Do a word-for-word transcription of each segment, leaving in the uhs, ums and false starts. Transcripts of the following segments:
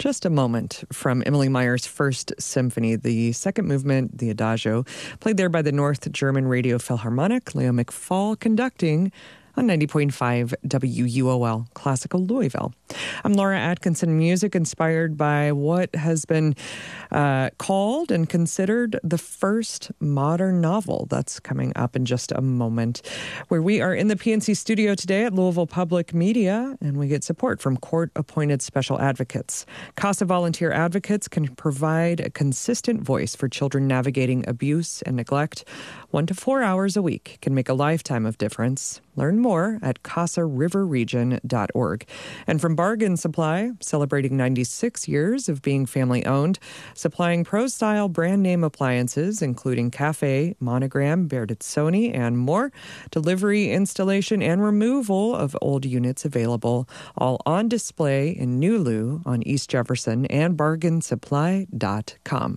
Just a moment from Emily Meyer's First Symphony, the second movement, the Adagio, played there by the North German Radio Philharmonic, Leo McFall conducting on ninety point five W U O L, Classical Louisville. I'm Laura Atkinson. Music inspired by what has been uh, called and considered the first modern novel. That's coming up in just a moment, where we are in the P N C studio today at Louisville Public Media, and we get support from court-appointed special advocates. CASA volunteer advocates can provide a consistent voice for children navigating abuse and neglect. One to four hours a week can make a lifetime of difference. Learn more at casa river region dot org. And from Bargain Supply, celebrating ninety-six years of being family-owned, supplying pro-style brand-name appliances, including Cafe, Monogram, Bertazzoni, and more. Delivery, installation, and removal of old units available, all on display in New Lou on East Jefferson and bargain supply dot com.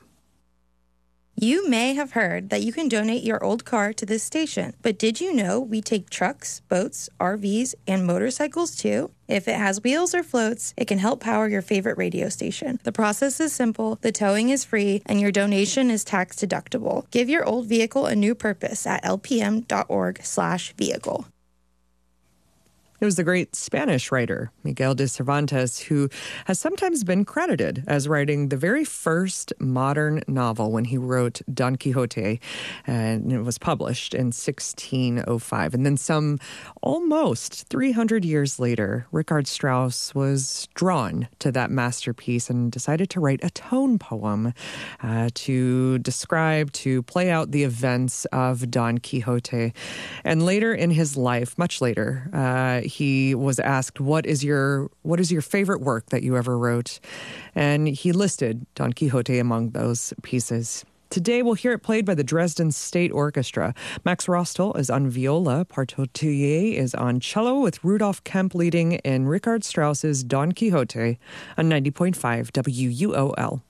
You may have heard that you can donate your old car to this station, but did you know we take trucks, boats, R Vs, and motorcycles too? If it has wheels or floats, it can help power your favorite radio station. The process is simple, the towing is free, and your donation is tax deductible. Give your old vehicle a new purpose at L P M dot org slash vehicle. It was the great Spanish writer, Miguel de Cervantes, who has sometimes been credited as writing the very first modern novel when he wrote Don Quixote, and it was published in sixteen oh five. And then some almost three hundred years later, Richard Strauss was drawn to that masterpiece and decided to write a tone poem uh, to describe, to play out the events of Don Quixote. And later in his life, much later, uh, he was asked, what is your what is your favorite work that you ever wrote? And he listed Don Quixote among those pieces. Today, we'll hear it played by the Dresden State Orchestra. Max Rostel is on viola, Partotier is on cello, with Rudolf Kemp leading in Richard Strauss's Don Quixote on ninety point five W U O L.